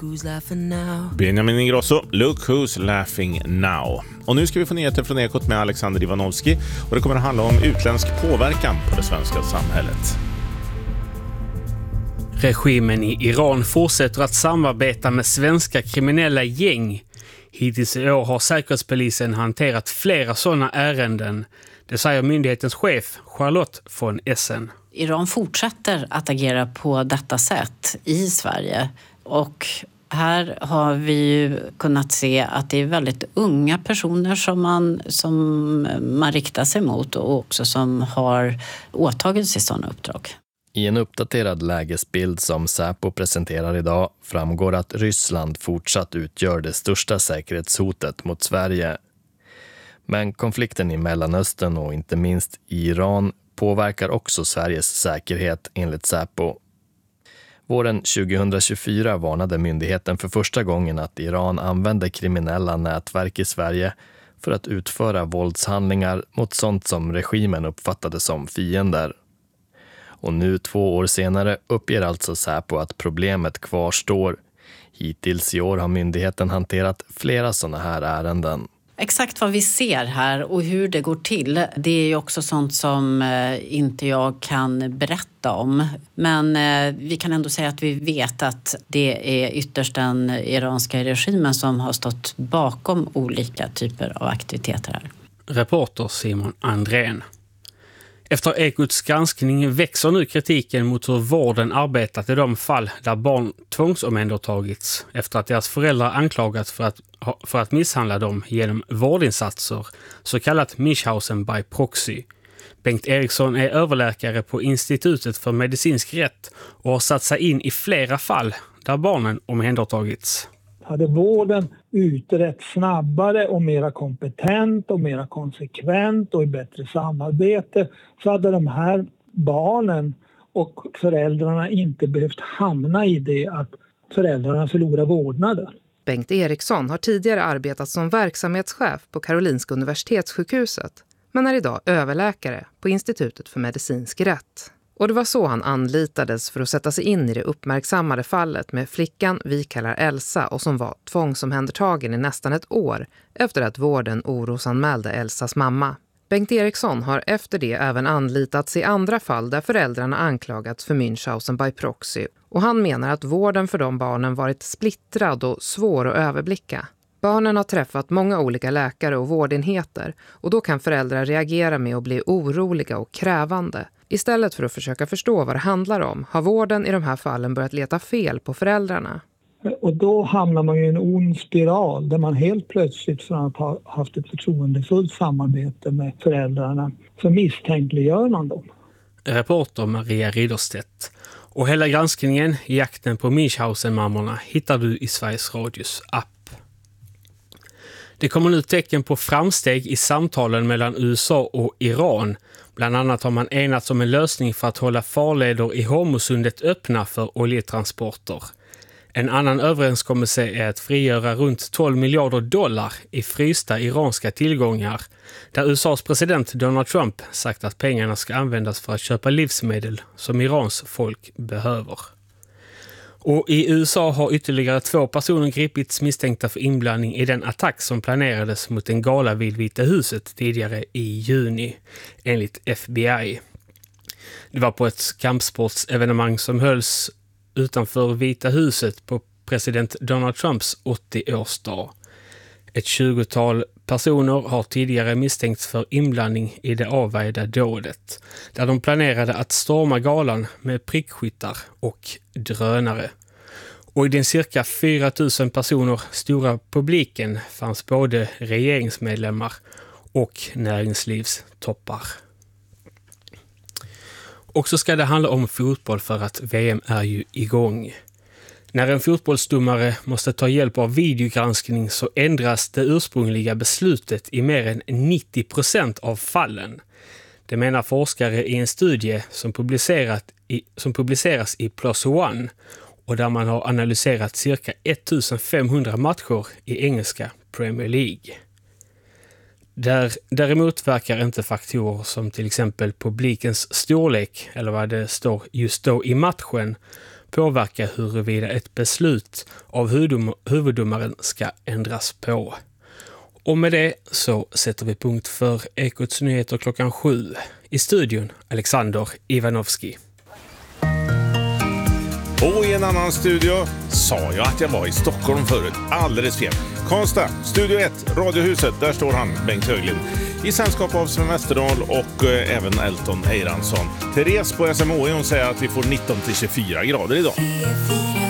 who's laughing now. Benjamin Ingrosso, Look Who's Laughing Now. Och nu ska vi få nyheter från Ekot med Alexander Ivanovski. Och det kommer att handla om utländsk påverkan på det svenska samhället. Regimen i Iran fortsätter att samarbeta med svenska kriminella gäng. Hittills i år har Säkerhetspolisen hanterat flera sådana ärenden. Det säger myndighetens chef Charlotte von Essen. Iran fortsätter att agera på detta sätt i Sverige. Och här har vi ju kunnat se att det är väldigt unga personer som man riktar sig mot och också som har åtagit sig sådana uppdrag. I en uppdaterad lägesbild som Säpo presenterar idag framgår att Ryssland fortsatt utgör det största säkerhetshotet mot Sverige. Men konflikten i Mellanöstern och inte minst i Iran påverkar också Sveriges säkerhet enligt Säpo. Våren 2024 varnade myndigheten för första gången att Iran använder kriminella nätverk i Sverige för att utföra våldshandlingar mot sånt som regimen uppfattade som fiender. Och nu 2 år senare uppger alltså Säpo att problemet kvarstår. Hittills i år har myndigheten hanterat flera sådana här ärenden. Exakt vad vi ser här och hur det går till, det är ju också sånt som inte jag kan berätta om. Men vi kan ändå säga att vi vet att det är ytterst den iranska regimen som har stått bakom olika typer av aktiviteter här. Reporter Simon Andrén. Efter Ekots granskning växer nu kritiken mot hur vården arbetat i de fall där barn tvångsomhändertagits efter att deras föräldrar anklagats för att misshandla dem genom vårdinsatser, så kallat Münchhausen by proxy. Bengt Eriksson är överläkare på Institutet för medicinsk rätt och har satt sig in i flera fall där barnen omhändertagits. Hade vården utrett snabbare och mera kompetent och mera konsekvent och i bättre samarbete, så hade de här barnen och föräldrarna inte behövt hamna i det att föräldrarna förlorar vårdnaden. Bengt Eriksson har tidigare arbetat som verksamhetschef på Karolinska universitetssjukhuset, men är idag överläkare på Institutet för medicinsk rätt. Och det var så han anlitades för att sätta sig in i det uppmärksammade fallet med flickan vi kallar Elsa och som var tvångsomhändertagen i nästan ett år efter att vården orosanmälde Elsas mamma. Bengt Eriksson har efter det även anlitats i andra fall där föräldrarna anklagats för Münchhausen by proxy. Och han menar att vården för de barnen varit splittrad och svår att överblicka. Barnen har träffat många olika läkare och vårdenheter och då kan föräldrar reagera med att bli oroliga och krävande. Istället för att försöka förstå vad det handlar om har vården i de här fallen börjat leta fel på föräldrarna. Och då hamnar man i en ond spiral där man helt plötsligt från att ha haft ett förtroendefullt samarbete med föräldrarna så misstänkliggör man dem. Reporter Maria Ridderstedt. Och hela granskningen i jakten på Münchhausen-mammorna hittar du i Sveriges Radios app. Det kommer nu tecken på framsteg i samtalen mellan USA och Iran. Bland annat har man enats om en lösning för att hålla farleder i Hormuzsundet öppna för oljetransporter. En annan överenskommelse är att frigöra runt $12 miljarder i frysta iranska tillgångar, där USAs president Donald Trump sagt att pengarna ska användas för att köpa livsmedel som Irans folk behöver. Och i USA har ytterligare 2 personer gripits misstänkta för inblandning i den attack som planerades mot en gala vid Vita huset tidigare i juni, enligt FBI. Det var på ett kampsportsevenemang som hölls utanför Vita huset på president Donald Trumps 80-årsdag. Ett 20-tal personer har tidigare misstänkts för inblandning i det avvägda dådet, där de planerade att storma galan med prickskyttar och drönare. Och i den cirka 4 000 personer stora publiken fanns både regeringsmedlemmar och näringslivstoppar. Och så ska det handla om fotboll för att VM är ju igång. När en fotbollsdomare måste ta hjälp av videogranskning så ändras det ursprungliga beslutet i mer än 90% av fallen. Det menar forskare i en studie som publiceras i PLOS ONE och där man har analyserat cirka 1500 matcher i engelska Premier League. Däremot verkar inte faktorer som till exempel publikens storlek eller vad det står just då i matchen påverka huruvida ett beslut av huvuddomaren ska ändras på. Och med det så sätter vi punkt för Ekots nyheter 7:00. I studion Alexander Ivanovski. Och i en annan studio sa jag att jag var i Stockholm förut. Alldeles fel. Konsta, Studio 1, Radiohuset, där står han, Bengt Höglind. I sällskap av Sven Westerdahl och även Elton Eiransson. Therese på SMHI, hon säger att vi får 19-24 grader idag.